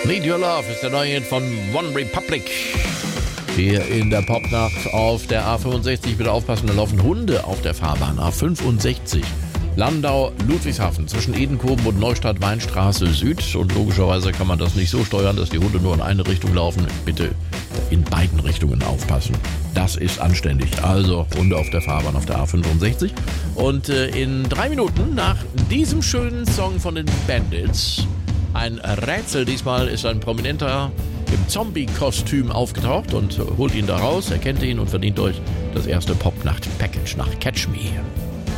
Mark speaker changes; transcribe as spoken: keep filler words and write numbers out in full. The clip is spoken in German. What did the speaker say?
Speaker 1: Need Your Love ist der neue Hit von One Republic. Hier in der Popnacht auf der A fünfundsechzig. Bitte aufpassen, da laufen Hunde auf der Fahrbahn. A fünfundsechzig. Landau, Ludwigshafen zwischen Edenkoben und Neustadt Weinstraße Süd. Und logischerweise kann man das nicht so steuern, dass die Hunde nur in eine Richtung laufen. Bitte in beiden Richtungen aufpassen. Das ist anständig. Also Hunde auf der Fahrbahn auf der A fünfundsechzig. Und äh, in drei Minuten nach diesem schönen Song von den Bandits ein Rätsel. Diesmal ist ein Prominenter im Zombie-Kostüm aufgetaucht und holt ihn da raus, erkennt ihn und verdient euch das erste Popnacht-Package nach Catch Me.